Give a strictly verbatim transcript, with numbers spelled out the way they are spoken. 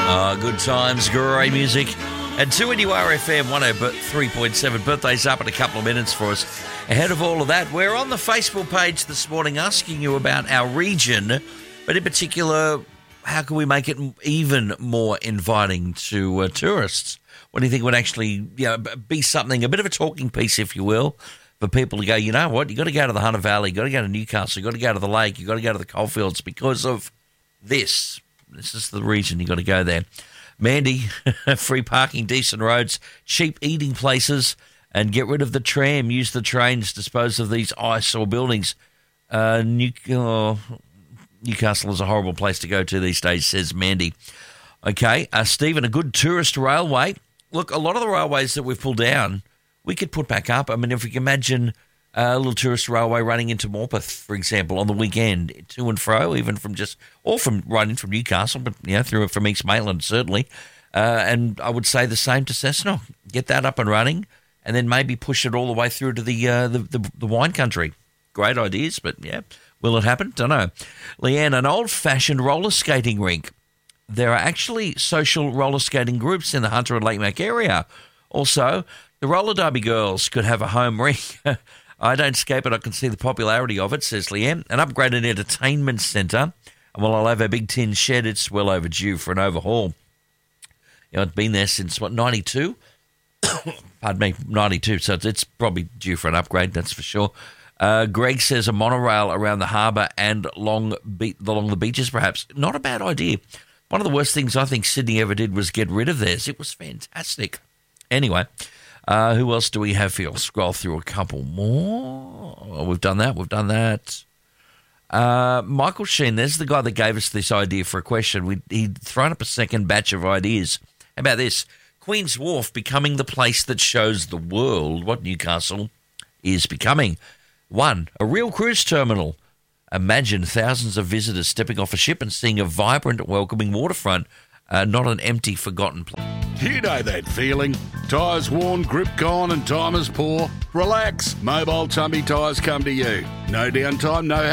Oh, good times, great music. And two N U R F M one oh three point seven. Birthday's up in a couple of minutes for us. Ahead of all of that, we're on the Facebook page this morning asking you about our region, but in particular, how can we make it even more inviting to uh, tourists? What do you think would actually you know, be something, a bit of a talking piece, if you will, for people to go, you know what, you got to go to the Hunter Valley, you got to go to Newcastle, you got to go to the lake, you got to go to the coalfields because of this. This is the reason you got to go there. Mandy, free parking, decent roads, cheap eating places, and get rid of the tram. Use the trains, dispose of these eyesore buildings. Uh, New, oh, Newcastle is a horrible place to go to these days, says Mandy. Okay, uh, Stephen, a good tourist railway. Look, a lot of the railways that we've pulled down, we could put back up. I mean, if we can imagine a little tourist railway running into Morpeth, for example, on the weekend, to and fro, even from just, or from right in from Newcastle, but, you know, through from East Maitland, certainly. Uh, and I would say the same to Cessnock. Get that up and running, and then maybe push it all the way through to the, uh, the, the, the wine country. Great ideas, but, yeah, will it happen? Don't know. Leanne, an old-fashioned roller skating rink. There are actually social roller skating groups in the Hunter and Lake Mac area. Also, the roller derby girls could have a home rink. I don't skate, but I can see the popularity of it, says Leanne. An upgraded entertainment centre. And while I'll have a big tin shed, it's well overdue for an overhaul. You know, it's been there since, what, ninety-two? Pardon me, ninety-two, so it's, it's probably due for an upgrade, that's for sure. Uh, Greg says a monorail around the harbour and along, be- along the beaches, perhaps. Not a bad idea. One of the worst things I think Sydney ever did was get rid of theirs. It was fantastic. Anyway, uh, who else do we have here? I'll scroll through a couple more. Oh, we've done that. We've done that. Uh, Michael Sheen, there's the guy that gave us this idea for a question. We, he'd thrown up a second batch of ideas. How about this? Queen's Wharf becoming the place that shows the world what Newcastle is becoming. One, a real cruise terminal. Imagine thousands of visitors stepping off a ship and seeing a vibrant, welcoming waterfront, uh, not an empty, forgotten place. You know that feeling. Tyres worn, grip gone and time is poor. Relax. Mobile Tumby Tyres come to you. No downtime, no